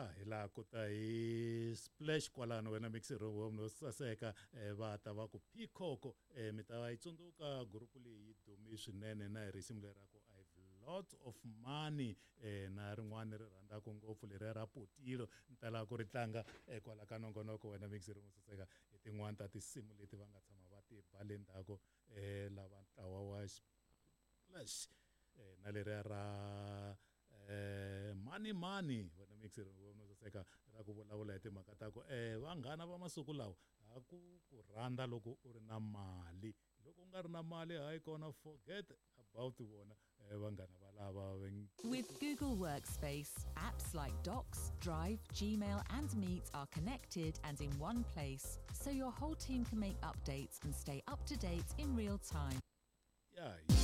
hi laha ku ta hi splash kwalano wena mixer room no saseka va ta va ku Peacock mi ta yi tsundzuka grupu leyi yi dumi swinene na hi risimu lera ku I've lots of money na rin'wana ri rhandzaka ngopfu leri ra Potilo ni tala ku ri tlanga kwala ka nongonoko wena mixer room saseka hi tin'wana ta tinsimu leti va nga tshama va ti ba le ndzhaku lava ntlawa wa splash na leriya ra money wena mixer wona saseka ra ku vulavula hi timhaka ta ku vanghana va masiku lawa ha ku rhandza loko u ri na mali loko u nga ri na mali hayi kona forget about vona vanghana valava With Google Workspace, apps like Docs, Drive, Gmail and Meet are connected and in one place, so your whole team can make updates and stay up to date in real time. yeah